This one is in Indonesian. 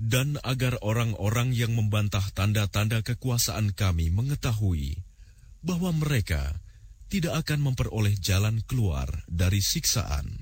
Dan agar orang-orang yang membantah tanda-tanda kekuasaan kami mengetahui bahwa mereka tidak akan memperoleh jalan keluar dari siksaan.